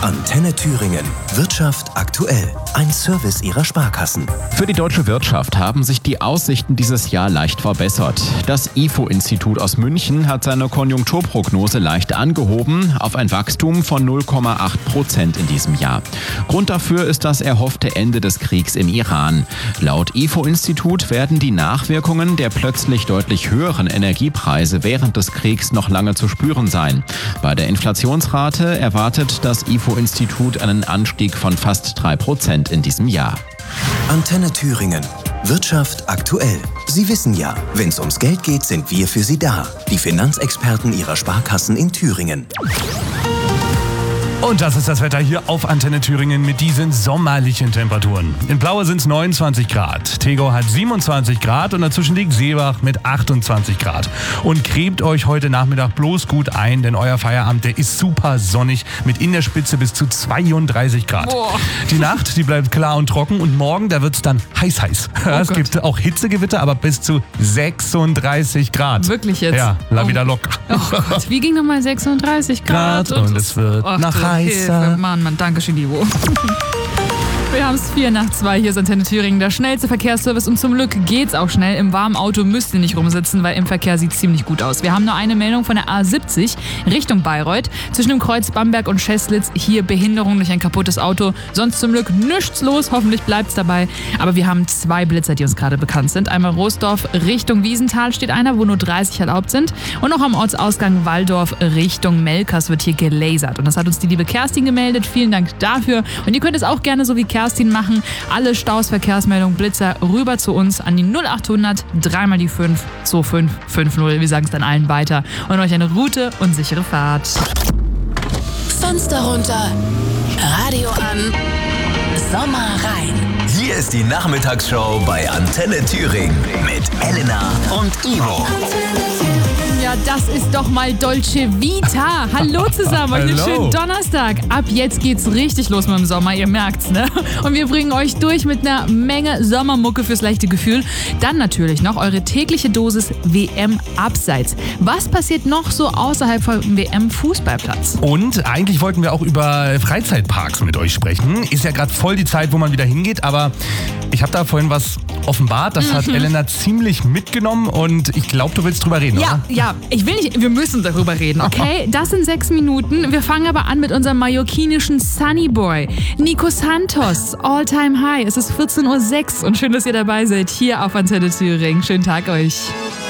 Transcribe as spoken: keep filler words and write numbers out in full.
Antenne Thüringen. Wirtschaft aktuell. Ein Service Ihrer Sparkassen. Für die deutsche Wirtschaft haben sich die Aussichten dieses Jahr leicht verbessert. Das I F O-Institut aus München hat seine Konjunkturprognose leicht angehoben auf ein Wachstum von null Komma acht Prozent in diesem Jahr. Grund dafür ist das erhoffte Ende des Kriegs im Iran. Laut I F O-Institut werden die Nachwirkungen der plötzlich deutlich höheren Energiepreise während des Kriegs noch lange zu spüren sein. Bei der Inflationsrate erwartet das I F O-Institut einen Anstieg von fast drei Prozent in diesem Jahr. Antenne Thüringen. Wirtschaft aktuell. Sie wissen ja, wenn es ums Geld geht, sind wir für Sie da. Die Finanzexperten Ihrer Sparkassen in Thüringen. Und das ist das Wetter hier auf Antenne Thüringen mit diesen sommerlichen Temperaturen. In Plaue sind es neunundzwanzig Grad, Tegau hat siebenundzwanzig Grad und dazwischen liegt Seebach mit achtundzwanzig Grad. Und cremt euch heute Nachmittag bloß gut ein, denn euer Feierabend, der ist super sonnig mit in der Spitze bis zu zweiunddreißig Grad. Boah. Die Nacht, die bleibt klar und trocken und morgen, da wird es dann heiß heiß. Oh es Gott. Gibt auch Hitzegewitter, aber bis zu sechsunddreißig Grad. Wirklich jetzt? Ja, la oh. wieder locker. Oh Gott, wie ging nochmal sechsunddreißig Grad? Grad und, und es wird ach, nach heißer. Hilfe. Mann, Mann, danke schön, Ivo. Wir haben es vier nach zwei, hier ist Antenne Thüringen, der schnellste Verkehrsservice und zum Glück geht's auch schnell. Im warmen Auto müsst ihr nicht rumsitzen, weil im Verkehr sieht es ziemlich gut aus. Wir haben nur eine Meldung von der A siebzig Richtung Bayreuth. Zwischen dem Kreuz Bamberg und Scheßlitz hier Behinderung durch ein kaputtes Auto. Sonst zum Glück nichts los, hoffentlich bleibt's dabei. Aber wir haben zwei Blitzer, die uns gerade bekannt sind. Einmal Roosdorf Richtung Wiesenthal steht einer, wo nur dreißig erlaubt sind. Und noch am Ortsausgang Walldorf Richtung Melkers wird hier gelasert. Und das hat uns die liebe Kerstin gemeldet. Vielen Dank dafür. Und ihr könnt es auch gerne so wie Kerstin machen. Alle Staus, Verkehrsmeldungen, Blitzer rüber zu uns an die null achthundert, dreimal die fünf, zwei fünf fünf null. Wir sagen es dann allen weiter und euch eine gute und sichere Fahrt. Fenster runter, Radio an, Sommer rein. Hier ist die Nachmittagsshow bei Antenne Thüringen mit Elena und Ivo. Ja, das ist doch mal Dolce Vita. Hallo zusammen, euch einen schönen Donnerstag. Ab jetzt geht's richtig los mit dem Sommer, ihr merkt's, ne? Und wir bringen euch durch mit einer Menge Sommermucke fürs leichte Gefühl. Dann natürlich noch eure tägliche Dosis W M Abseits. Was passiert noch so außerhalb vom W M-Fußballplatz? Und eigentlich wollten wir auch über Freizeitparks mit euch sprechen. Ist ja gerade voll die Zeit, wo man wieder hingeht, aber ich habe da vorhin was offenbart. Das mhm. hat Elena ziemlich mitgenommen und ich glaube, du willst drüber reden, ja, oder? Ja, ich will nicht, wir müssen darüber reden, okay? Das sind sechs Minuten. Wir fangen aber an mit unserem mallorquinischen Sunnyboy, Nico Santos, All Time High. Es ist vierzehn Uhr sechs und schön, dass ihr dabei seid, hier auf Antenne Thüringen. Schönen Tag euch.